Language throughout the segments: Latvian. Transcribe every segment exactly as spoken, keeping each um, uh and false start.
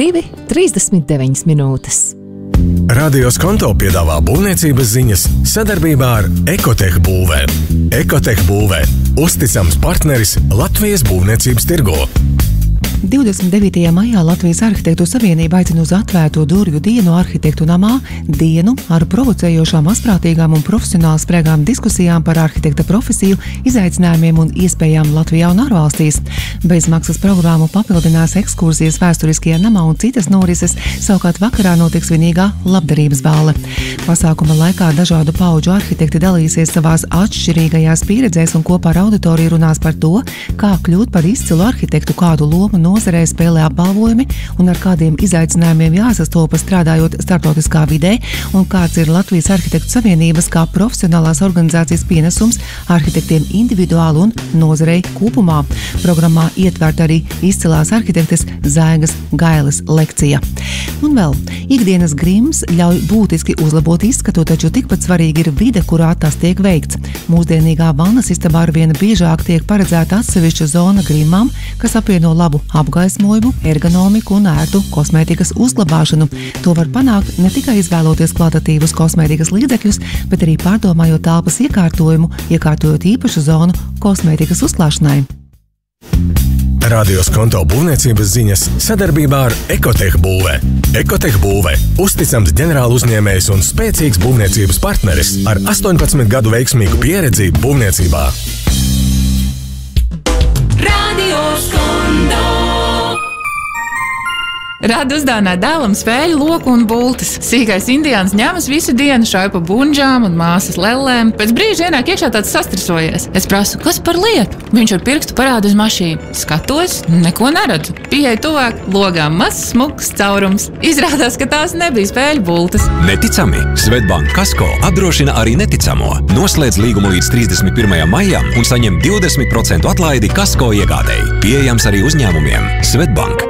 divi trīsdesmit deviņas minūtes. Radio Skonto piedāvā būvniecības ziņas sadarbībā ar Ekotech būvē. Ekotech būvē – uzticams partneris Latvijas būvniecības tirgū. divdesmit devītajā maijā Latvijas Arhitektu Savienība aicina uz atvērto durvju dienu arhitektu namā, dienu ar provocējošām, asprātīgām un profesionāli sprēgām diskusijām par arhitekta profesiju, izaicinājumiem un iespējām Latvijā un ārvalstīs. Bezmaksas programmu papildinās ekskursijas vēsturiskajā namā un citas norises, savukārt vakarā notiks svinīgā labdarības bāle. Pasākuma laikā dažādu pauģu arhitekti dalīsies savās atšķirīgajās pieredzēs un kopā ar auditoriju runās par to, kā kļūt par izcilu arhitektu, kādu lomu nozarē spēlē apbalvojumi un ar kādiem izaicinājumiem jāsastopas strādājot starptautiskā vidē un kāds ir Latvijas Arhitektu Savienības kā profesionālās organizācijas pienesums arhitektiem individuāli un nozarei kopumā. Programmā ietverta arī izcilās arhitektes Zaigas Gailes lekcija. Un vēl, ikdienas grims ļauj būtiski uzlabot izskatu, taču tikpat svarīgi ir vide, kurā tas tiek veikts. Mūsdienīgā vannas istabā arvien biežāk tiek paredzēta atsevišķa zona grimām, kas apvieno labu apgaismojumu, ergonomiku un ērtu kosmētikas uzglabāšanu. To var panākt ne tikai izvēloties kvalitatīvus kosmētikas līdzekļus, bet arī pārdomājot telpas iekārtojumu, iekārtojot īpašu zonu kosmētikas uzklāšanai. Radio Skonto būvniecības ziņas sadarbībā ar Ekotech būvē. Ekotech būvē – uzticams ģenerāla uzņēmējs un spēcīgs būvniecības partneris ar astoņpadsmit gadu veiksmīgu pieredzi būvniecībā. Radio Skonto. Rada uzdāvināt dēlam spēļu loku un bultas. Sīkais indiāns ņemas visu dienu, šauj pa bunžām un māsas lellēm. Pēc brīža ienāk iekšā tāds sastrisojies. Es prasu, kas par lietu? Viņš ar pirkstu parāda uz mašīnu. Skatos, neko neredzu. Pieeju tuvāk, logā mazs smuks caurums. Izrādās, ka tās nebija spēļu bultas. Neticami! Svetbank Kasko apdrošina arī neticamo. Noslēdz līgumu līdz trīsdesmit pirmajam maijam un saņem divdesmit procentu atlaidi Kasko iegādēji. Pieejams arī uzņēmumiem. Svetbank.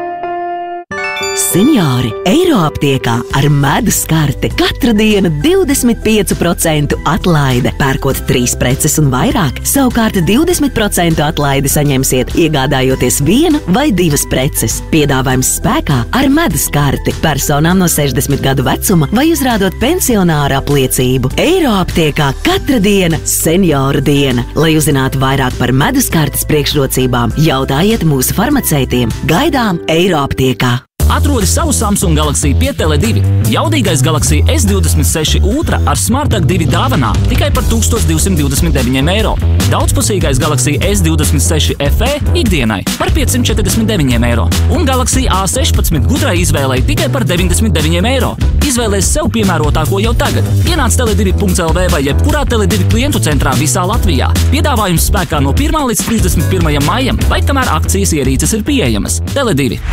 Seniori Eiroaptiekā ar medus karti katra diena divdesmit pieci procenti atlaide. Pērkot trīs preces un vairāk, savukārt divdesmit procentu atlaidi saņemsiet, iegādājoties vienu vai divas preces. Piedāvājums spēkā ar medus karti personām no sešdesmit gadu vecuma vai uzrādot pensionāra apliecību. Eiroaptiekā katra diena senioru diena. Lai uzzinātu vairāk par medus kartes priekšrocībām, jautājiet mūsu farmaceitiem. Gaidām Eiroaptiekā. Atrodi savu Samsung Galaxy pie Tele divi. Jaudīgais Galaxy S divdesmit seši Ultra ar Smartag divi dāvanā tikai par tūkstoš divsimt divdesmit deviņiem eiro. Daudzpusīgais Galaxy S divdesmit seši F E ikdienai par piecsimt četrdesmit deviņiem eiro. Un Galaxy A sešpadsmit gudrai izvēlei tikai par deviņdesmit deviņiem eiro. Izvēlēs sev piemērotāko jau tagad. Ienāc tele divi punkts L V vai jebkurā Tele divi klientu centrā visā Latvijā. Piedāvājums spēkā no pirmā līdz trīsdesmit pirmajam maijam, vai kamēr akcijas ierīces ir pieejamas. Tele divi.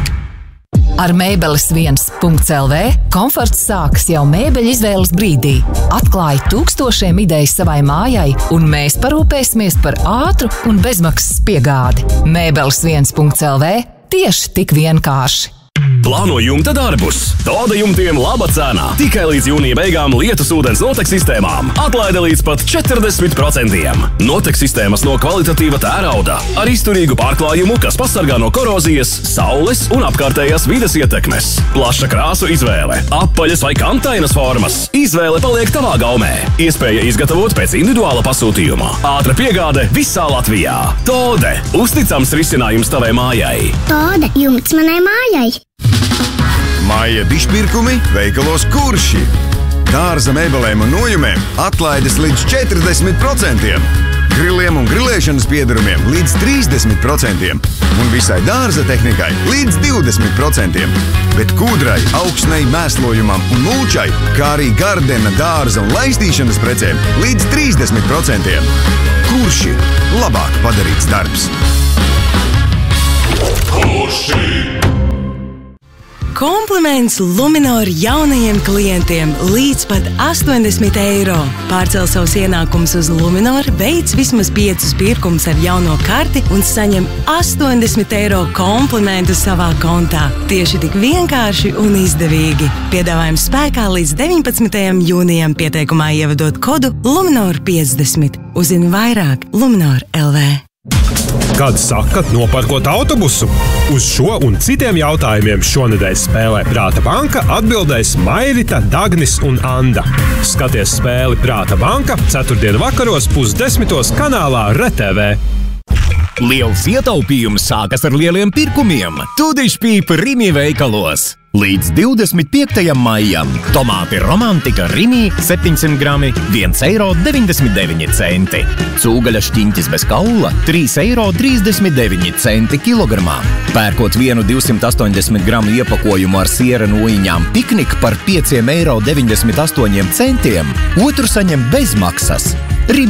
Ar mēbeles viens punkts L V komforts sākas jau mēbeļu izvēles brīdī. Atklāj tūkstošiem idejas savai mājai, un mēs parūpēsimies par ātru un bezmaksas piegādi. mēbeles viens punkts L V tieši tik vienkārši. Plāno jumta darbus. Toda jumtiem laba cena. Tikai līdz jūnija beigām lietus ūdens notek sistēmām. Atlaide līdz pat četrdesmit procentiem. Notek sistēmas no kvalitatīva tērauda ar izturīgu pārklājumu, kas pasargā no korozijas, saules un apkārtējās vides ietekmes. Plaša krāsu izvēle. Apaļas vai kantainas formas. Izvēle paliek tavā gaumē. Iespēja izgatavot pēc individuāla pasūtījuma. Ātra piegāde visā Latvijā. Tode. Uzticams risinājums tavai mājai. Tode. Jumts manai mājai. Māja dišpirkumi veikalos Kurši. Dārza mēbelēm un nojumēm atlaides līdz četrdesmit procentiem. Griliem un grilēšanas piedarumiem līdz trīsdesmit procentiem. Un visai dārza tehnikai līdz divdesmit procentiem. Bet kūdrai, augsnei, mēslojumam un mūčai, kā arī gardena, dārza un laistīšanas precēm līdz trīsdesmit procentiem. Kurši. Labāk padarīts darbs. Kurši. Kompliments Luminor jaunajiem klientiem līdz pat astoņdesmit eiro. Pārcel savus ienākumus uz Luminor, veic vismaz piecus pirkumus ar jauno karti un saņem astoņdesmit eiro komplimentu savā kontā. Tieši tik vienkārši un izdevīgi. Piedāvājums spēkā līdz deviņpadsmitajam jūnijam, pieteikumā ievadot kodu Luminor piecdesmit. Uzzini vairāk Luminor L V. Kad sakat noparkot autobusu? Uz šo un citiem jautājumiem šonedēļ spēlē Prāta banka atbildēs Mairita, Dagnis un Anda. Skaties spēli Prāta banka ceturtdien vakaros pusdesmitos kanālā R T V. Liels ietaupījums sākas ar lieliem pirkumiem. Tūdišpīpa Rimi veikalos. Līdz divdesmit piektajam maijam tomāti Romantika Rimi septiņsimt grami viens eiro deviņdesmit deviņi centi. Cūgaļa šķiņķis bez kaula trīs eiro trīsdesmit deviņi centi kilogramā. Pērkot vienu divsimt astoņdesmit gramu iepakojumu ar siera nūjiņām Piknik par pieci eiro deviņdesmit astoņi centi, otru saņem bez maksas.